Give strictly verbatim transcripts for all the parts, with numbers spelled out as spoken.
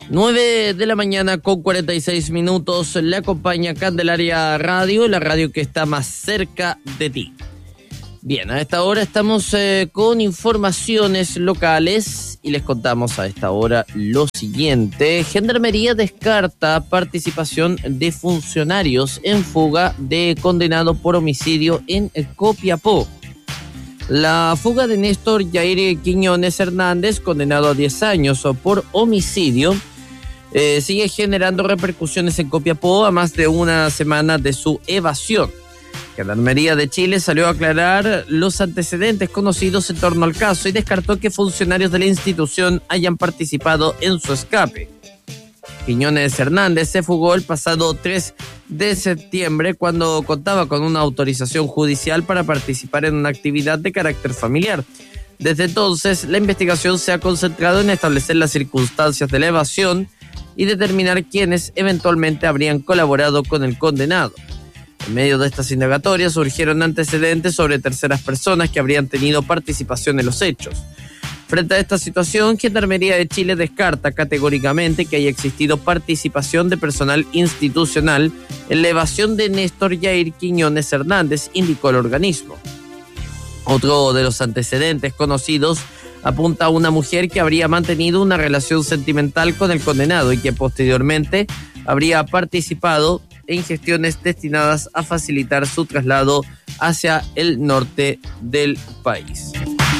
nueve de la mañana con cuarenta y seis minutos, le acompaña Candelaria Radio, la radio que está más cerca de ti. Bien, a esta hora estamos eh, con informaciones locales y les contamos a esta hora lo siguiente. Gendarmería descarta participación de funcionarios en fuga de condenado por homicidio en Copiapó. La fuga de Néstor Jair Quiñones Hernández, condenado a diez años por homicidio, eh, sigue generando repercusiones en Copiapó a más de una semana de su evasión. Gendarmería de Chile salió a aclarar los antecedentes conocidos en torno al caso y descartó que funcionarios de la institución hayan participado en su escape. Quiñones Hernández se fugó el pasado tres de septiembre cuando contaba con una autorización judicial para participar en una actividad de carácter familiar. Desde entonces, la investigación se ha concentrado en establecer las circunstancias de la evasión y determinar quiénes eventualmente habrían colaborado con el condenado. En medio de estas indagatorias surgieron antecedentes sobre terceras personas que habrían tenido participación en los hechos. Frente a esta situación, Gendarmería de Chile descarta categóricamente que haya existido participación de personal institucional en la evasión de Néstor Jair Quiñones Hernández, indicó el organismo. Otro de los antecedentes conocidos apunta a una mujer que habría mantenido una relación sentimental con el condenado y que posteriormente habría participado en gestiones destinadas a facilitar su traslado hacia el norte del país.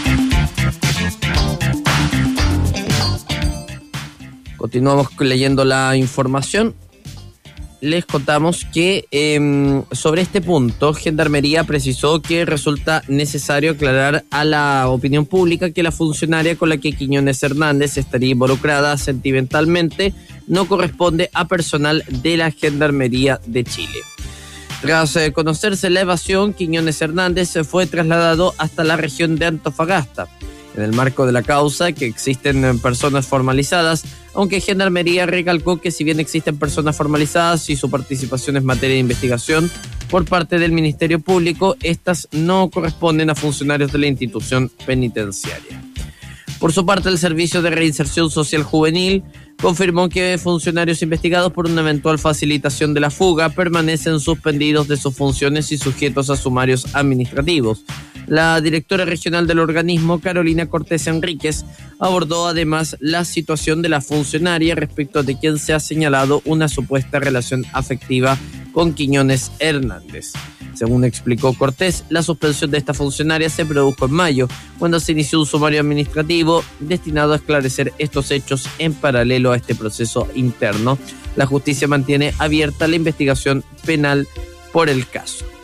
Continuamos leyendo la información. Les contamos que eh, sobre este punto, Gendarmería precisó que resulta necesario aclarar a la opinión pública que la funcionaria con la que Quiñones Hernández estaría involucrada sentimentalmente no corresponde a personal de la Gendarmería de Chile. Tras eh, conocerse la evasión, Quiñones Hernández fue trasladado hasta la región de Antofagasta. En el marco de la causa, que existen personas formalizadas, aunque Gendarmería recalcó que si bien existen personas formalizadas y su participación es materia de investigación por parte del Ministerio Público, estas no corresponden a funcionarios de la institución penitenciaria. Por su parte, el Servicio de Reinserción Social Juvenil confirmó que funcionarios investigados por una eventual facilitación de la fuga permanecen suspendidos de sus funciones y sujetos a sumarios administrativos. La directora regional del organismo, Carolina Cortés Enríquez, abordó además la situación de la funcionaria respecto de quien se ha señalado una supuesta relación afectiva con Quiñones Hernández. Según explicó Cortés, la suspensión de esta funcionaria se produjo en mayo, cuando se inició un sumario administrativo destinado a esclarecer estos hechos en paralelo a este proceso interno. La justicia mantiene abierta la investigación penal por el caso.